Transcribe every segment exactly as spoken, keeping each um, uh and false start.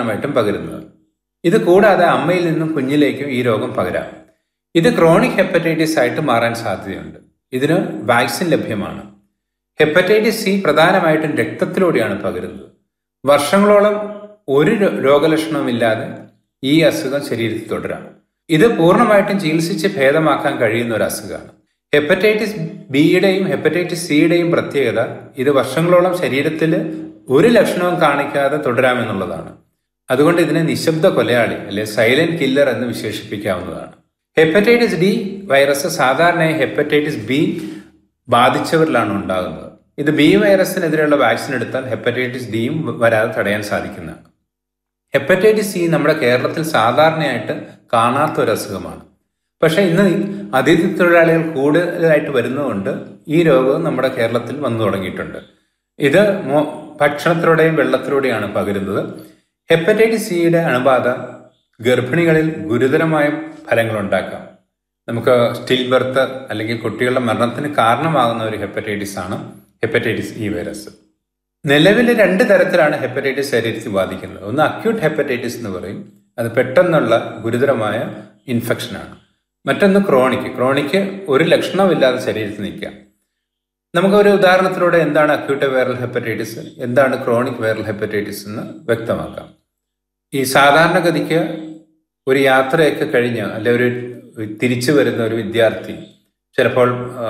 പ്രധാനമായിട്ടും പകരുന്നത്. ഇത് കൂടാതെ അമ്മയിൽ നിന്നും കുഞ്ഞിലേക്കും ഈ രോഗം പകരാം. ഇത് ക്രോണിക് ഹെപ്പറ്റൈറ്റിസ് ആയിട്ട് മാറാൻ സാധ്യതയുണ്ട്. ഇതിന് വാക്സിൻ ലഭ്യമാണ്. ഹെപ്പറ്റൈറ്റിസ് സി പ്രധാനമായിട്ടും രക്തത്തിലൂടെയാണ് പകരുന്നത്. വർഷങ്ങളോളം ഒരു രോഗലക്ഷണവുമില്ലാതെ ഈ അസുഖം ശരീരത്തിൽ തുടരാം. ഇത് പൂർണ്ണമായിട്ടും ചികിത്സിച്ച് ഭേദമാക്കാൻ കഴിയുന്ന ഒരു അസുഖമാണ്. ഹെപ്പറ്റൈറ്റിസ് ബിയുടെയും ഹെപ്പറ്റൈറ്റിസ് സിയുടെയും പ്രത്യേകത ഇത് വർഷങ്ങളോളം ശരീരത്തിൽ ഒരു ലക്ഷണവും കാണിക്കാതെ തുടരാമെന്നുള്ളതാണ്. അതുകൊണ്ട് ഇതിനെ നിശബ്ദ കൊലയാളി അല്ലെ സൈലന്റ് കില്ലർ എന്ന് വിശേഷിപ്പിക്കാവുന്നതാണ്. ഹെപ്പറ്റൈറ്റിസ് ഡി വൈറസ് സാധാരണയായി ഹെപ്പറ്റൈറ്റിസ് ബി ബാധിച്ചവരിലാണ് ഉണ്ടാകുന്നത്. ഇത് ബി വൈറസിനെതിരെയുള്ള വാക്സിൻ എടുത്താൽ ഹെപ്പറ്റൈറ്റിസ് ഡിയും വരാതെ തടയാൻ സാധിക്കുന്നതാണ്. ഹെപ്പറ്റൈറ്റിസ് സി നമ്മുടെ കേരളത്തിൽ സാധാരണയായിട്ട് കാണാത്ത ഒരു അസുഖമാണ്. പക്ഷേ ഇന്ന് അതിഥി തൊഴിലാളികൾ കൂടുതലായിട്ട് വരുന്നതുകൊണ്ട് ഈ രോഗം നമ്മുടെ കേരളത്തിൽ വന്നു തുടങ്ങിയിട്ടുണ്ട്. ഇത് ഭക്ഷണത്തിലൂടെയും വെള്ളത്തിലൂടെയാണ് പകരുന്നത്. ഹെപ്പറ്റൈറ്റിസ് സിയുടെ അണുബാധ ഗർഭിണികളിൽ ഗുരുതരമായ ഫലങ്ങൾ ഉണ്ടാക്കാം. നമുക്ക് സ്റ്റിൽ ബർത്ത് അല്ലെങ്കിൽ കുട്ടികളുടെ മരണത്തിന് കാരണമാകുന്ന ഒരു ഹെപ്പറ്റൈറ്റിസ് ആണ് ഹെപ്പറ്റൈറ്റിസ് ഇ വൈറസ്. നിലവിൽ രണ്ട് തരത്തിലാണ് ഹെപ്പറ്റൈറ്റിസ് ശരീരത്തിൽ ബാധിക്കുന്നത്. ഒന്ന് അക്യൂട്ട് ഹെപ്പറ്റൈറ്റിസ് എന്ന് പറയും, അത് പെട്ടെന്നുള്ള ഗുരുതരമായ ഇൻഫെക്ഷനാണ്. മറ്റൊന്ന് ക്രോണിക്. ക്രോണിക്ക് ഒരു ലക്ഷണമില്ലാതെ ശരീരത്തിൽ നിൽക്കാം. നമുക്കൊരു ഉദാഹരണത്തിലൂടെ എന്താണ് അക്യൂട്ട് വൈറൽ ഹെപ്പറ്റൈറ്റിസ്, എന്താണ് ക്രോണിക് വൈറൽ ഹെപ്പറ്റൈറ്റിസ് എന്ന് വ്യക്തമാക്കാം. ഈ സാധാരണഗതിക്ക് ഒരു യാത്രയൊക്കെ കഴിഞ്ഞ് അല്ലെ ഒരു തിരിച്ചു വരുന്ന ഒരു വിദ്യാർത്ഥി ചിലപ്പോൾ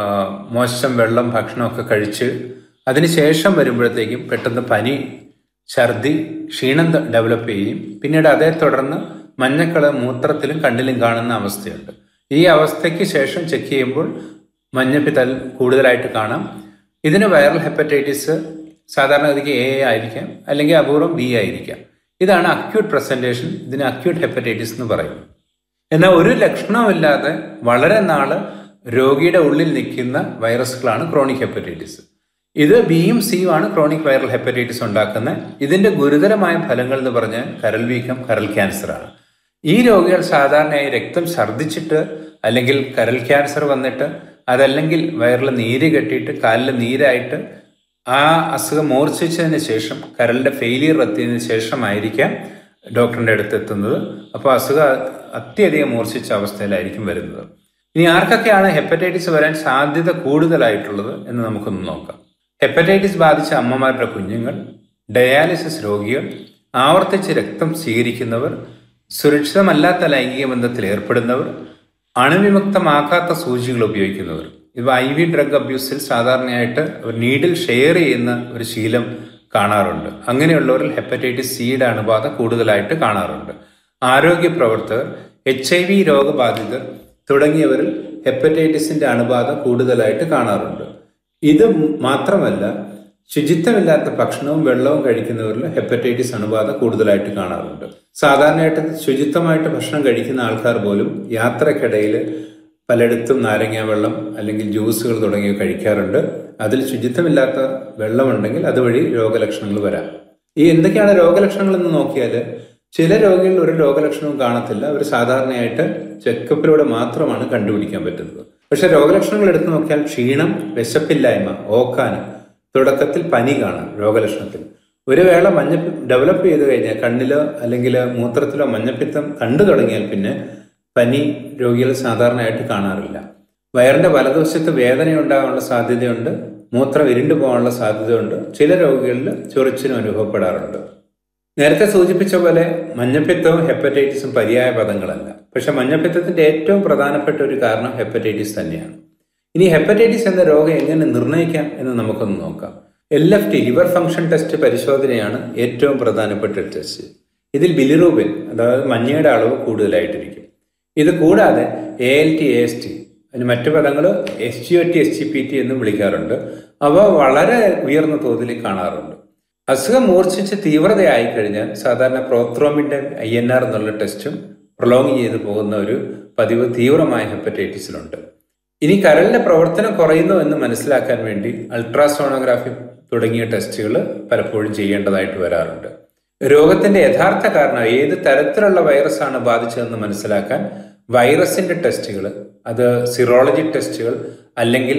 മോശം വെള്ളം ഭക്ഷണമൊക്കെ കഴിച്ച് അതിനുശേഷം വരുമ്പോഴത്തേക്കും പെട്ടെന്ന് പനി, ഛർദി, ക്ഷീണം ഡെവലപ്പ് ചെയ്യും. പിന്നീട് അതേ തുടർന്ന് മഞ്ഞക്കള മൂത്രത്തിലും കണ്ണിലും കാണുന്ന അവസ്ഥയുണ്ട്. ഈ അവസ്ഥയ്ക്ക് ശേഷം ചെക്ക് ചെയ്യുമ്പോൾ മഞ്ഞപ്പിത്തൽ കൂടുതലായിട്ട് കാണാം. ഇതിന് വൈറൽ ഹെപ്പറ്റൈറ്റിസ് സാധാരണഗതിക്ക് എ ആയിരിക്കാം, അല്ലെങ്കിൽ അപൂർവം ബി ആയിരിക്കാം. ഇതാണ് അക്യൂട്ട് പ്രസന്റേഷൻ. ഇതിന് അക്യൂട്ട് ഹെപ്പറ്റൈറ്റിസ് എന്ന് പറയും. എന്നാൽ ഒരു ലക്ഷണമില്ലാതെ വളരെ നാള് രോഗിയുടെ ഉള്ളിൽ നിൽക്കുന്ന വൈറസുകളാണ് ക്രോണിക് ഹെപ്പറ്റൈറ്റിസ്. ഇത് ബിയും സിയും ആണ് ക്രോണിക് വൈറൽ ഹെപ്പറ്റൈറ്റിസ് ഉണ്ടാക്കുന്നത്. ഇതിന്റെ ഗുരുതരമായ ഫലങ്ങൾ എന്ന് പറഞ്ഞാൽ കരൾ വീക്കം, കരൾ ക്യാൻസറാണ്. ഈ രോഗികൾ സാധാരണയായി രക്തം ഛർദ്ദിച്ചിട്ട് അല്ലെങ്കിൽ കരൾ ക്യാൻസർ വന്നിട്ട് അതല്ലെങ്കിൽ വയറിൽ നീര് കെട്ടിയിട്ട് കാലിൽ നീരായിട്ട് ആ അസുഖം മൂർച്ഛിച്ചതിന് ശേഷം കരളിന്റെ ഫെയിലിയർ എത്തിയതിനു ശേഷമായിരിക്കാം ഡോക്ടറിന്റെ അടുത്ത് എത്തുന്നത്. അപ്പോൾ അസുഖം അത്യധികം മൂർച്ഛിച്ച അവസ്ഥയിലായിരിക്കും വരുന്നത്. ഇനി ആർക്കൊക്കെയാണ് ഹെപ്പറ്റൈറ്റിസ് വരാൻ സാധ്യത കൂടുതലായിട്ടുള്ളത് എന്ന് നമുക്കൊന്ന് നോക്കാം. ഹെപ്പറ്റൈറ്റിസ് ബാധിച്ച അമ്മമാരുടെ കുഞ്ഞുങ്ങൾ, ഡയാലിസിസ് രോഗികൾ, ആവർത്തിച്ച് രക്തം സ്വീകരിക്കുന്നവർ, സുരക്ഷിതമല്ലാത്ത ലൈംഗിക ബന്ധത്തിൽ ഏർപ്പെടുന്നവർ, അണുവിമുക്തമാക്കാത്ത സൂചികൾ ഉപയോഗിക്കുന്നവർ. ഇവ ഐ വി ഡ്രഗ് അബ്യൂസിൽ സാധാരണയായിട്ട് നീഡിൽ ഷെയർ ചെയ്യുന്ന ഒരു ശീലം കാണാറുണ്ട്. അങ്ങനെയുള്ളവരിൽ ഹെപ്പറ്റൈറ്റിസ് സിയുടെ അണുബാധ കൂടുതലായിട്ട് കാണാറുണ്ട്. ആരോഗ്യ പ്രവർത്തകർ, എച്ച് ഐ വി രോഗബാധിതർ തുടങ്ങിയവരിൽ ഹെപ്പറ്റൈറ്റിസിന്റെ അണുബാധ കൂടുതലായിട്ട് കാണാറുണ്ട്. ഇത് മാത്രമല്ല, ശുചിത്വമില്ലാത്ത ഭക്ഷണവും വെള്ളവും കഴിക്കുന്നവരിൽ ഹെപ്പറ്റൈറ്റിസ് അണുബാധ കൂടുതലായിട്ട് കാണാറുണ്ട്. സാധാരണയായിട്ട് ശുചിത്വമായിട്ട് ഭക്ഷണം കഴിക്കുന്ന ആൾക്കാർ പോലും യാത്രക്കിടയിൽ പലയിടത്തും നാരങ്ങ വെള്ളം അല്ലെങ്കിൽ ജ്യൂസുകൾ തുടങ്ങിയവ കഴിക്കാറുണ്ട്. അതിൽ ശുചിത്വമില്ലാത്ത വെള്ളമുണ്ടെങ്കിൽ അതുവഴി രോഗലക്ഷണങ്ങൾ വരാം. ഈ എന്തൊക്കെയാണ് രോഗലക്ഷണങ്ങൾ എന്ന് നോക്കിയാൽ ചില രോഗികളിൽ ഒരു രോഗലക്ഷണവും കാണത്തില്ല. അവർ സാധാരണയായിട്ട് ചെക്കപ്പിലൂടെ മാത്രമാണ് കണ്ടുപിടിക്കാൻ പറ്റുന്നത്. പക്ഷെ രോഗലക്ഷണങ്ങൾ എടുത്തു നോക്കിയാൽ ക്ഷീണം, വിശപ്പില്ലായ്മ, ഓക്കാനം, തുടക്കത്തിൽ പനി കാണാം രോഗലക്ഷണത്തിൽ. ഒരു വേള മഞ്ഞ ഡെവലപ്പ് ചെയ്ത് കഴിഞ്ഞാൽ കണ്ണിലോ അല്ലെങ്കിൽ മൂത്രത്തിലോ മഞ്ഞപ്പിത്തം കണ്ടു തുടങ്ങിയാൽ പിന്നെ പനി രോഗികൾ സാധാരണയായിട്ട് കാണാറില്ല. വയറിന്റെ വലതുവശത്ത് വേദന ഉണ്ടാകാനുള്ള സാധ്യതയുണ്ട്. മൂത്രം ഇരുണ്ടു പോകാനുള്ള സാധ്യതയുണ്ട്. ചില രോഗികളിൽ ചൊറിച്ചിനും അനുഭവപ്പെടാറുണ്ട്. നേരത്തെ സൂചിപ്പിച്ച പോലെ മഞ്ഞപ്പിത്തവും ഹെപ്പറ്റൈറ്റിസും പര്യായ പദങ്ങളല്ല. പക്ഷെ മഞ്ഞപ്പിത്തത്തിന്റെ ഏറ്റവും പ്രധാനപ്പെട്ട ഒരു കാരണം ഹെപ്പറ്റൈറ്റിസ് തന്നെയാണ്. ഇനി ഹെപ്പറ്റൈറ്റിസ് എന്ന രോഗം എങ്ങനെ നിർണ്ണയിക്കാം എന്ന് നമുക്കൊന്ന് നോക്കാം. L F T liver function test പരിശോധനയാണ് ഏറ്റവും പ്രധാനപ്പെട്ട ടെസ്റ്റ്. ഇതിൽ ബിലിറൂബിൻ അതായത് മഞ്ഞയുടെ അളവ് കൂടുതലായിട്ടിരിക്കും. ഇത് കൂടാതെ A L T, A S T, അതിന് മറ്റു പദങ്ങൾ S G O T, S G P T എന്നും വിളിക്കാറുണ്ട്. അവ വളരെ ഉയർന്ന തോതിൽ കാണാറുണ്ട്. അസുഖം മൂർച്ഛിച്ച് തീവ്രതയായി കഴിഞ്ഞാൽ സാധാരണ പ്രോത്രോമിന്റെ ഐ എൻ ആർ എന്നുള്ള ടെസ്റ്റും പ്രൊലോങ് ചെയ്ത് പോകുന്ന ഒരു പതിവ് തീവ്രമായ ഹെപ്പറ്റൈറ്റിസിലുണ്ട്. ഇനി കരളിന്റെ പ്രവർത്തനം കുറയുന്നു എന്ന് മനസ്സിലാക്കാൻ വേണ്ടി അൾട്രാസോണോഗ്രാഫി തുടങ്ങിയ ടെസ്റ്റുകൾ പലപ്പോഴും ചെയ്യേണ്ടതായിട്ട് വരാറുണ്ട്. രോഗത്തിന്റെ യഥാർത്ഥ കാരണം ഏത് തരത്തിലുള്ള വൈറസാണ് ബാധിച്ചതെന്ന് മനസ്സിലാക്കാൻ വൈറസിന്റെ ടെസ്റ്റുകൾ, അത് സിറോളജി ടെസ്റ്റുകൾ അല്ലെങ്കിൽ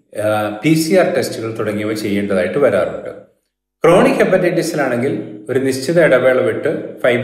പി സി ആർ ടെസ്റ്റുകൾ തുടങ്ങിയവ ചെയ്യേണ്ടതായിട്ട് വരാറുണ്ട്. ക്രോണിക് ഹെപ്പറ്റൈറ്റിസിലാണെങ്കിൽ ഒരു നിശ്ചിത ഇടവേള വിട്ട് ഫൈവ്